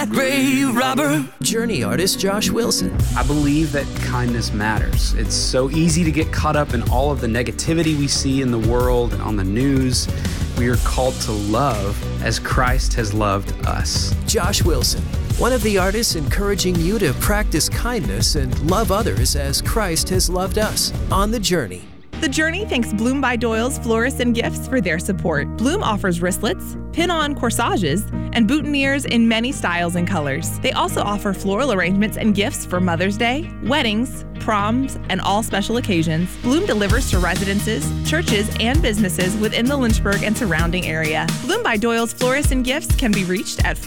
grave robber. Journey artist Josh Wilson. I believe that kindness matters. It's so easy to get caught up in all of the negativity we see in the world and on the news. We are called to love as Christ has loved us. Josh Wilson, one of the artists encouraging you to practice kindness and love others as Christ has loved us on The Journey. The Journey thanks Bloom by Doyle's Florists and Gifts for their support. Bloom offers wristlets, pin-on corsages, and boutonnieres in many styles and colors. They also offer floral arrangements and gifts for Mother's Day, weddings, proms, and all special occasions. Bloom delivers to residences, churches, and businesses within the Lynchburg and surrounding area. Bloom by Doyle's Florists and Gifts can be reached at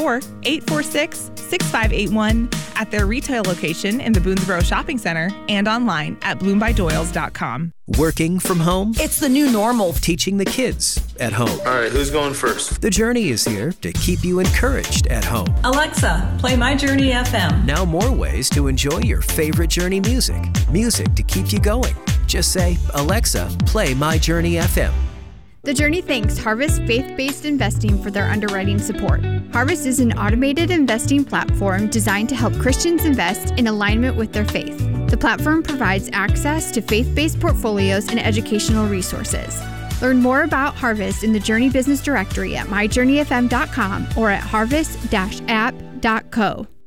434-846-6581 at their retail location in the Boonesboro Shopping Center and online at bloombydoyles.com. Working from home? It's the new normal. Teaching the kids at home. All right, who's going first? The Journey is here to keep you encouraged at home. Alexa, play My Journey FM. Now more ways to enjoy your favorite Journey music. Music to keep you going. Just say, Alexa, play My Journey FM. The Journey thanks Harvest Faith-Based Investing for their underwriting support. Harvest is an automated investing platform designed to help Christians invest in alignment with their faith. The platform provides access to faith-based portfolios and educational resources. Learn more about Harvest in the Journey Business Directory at myjourneyfm.com or at harvest-app.co.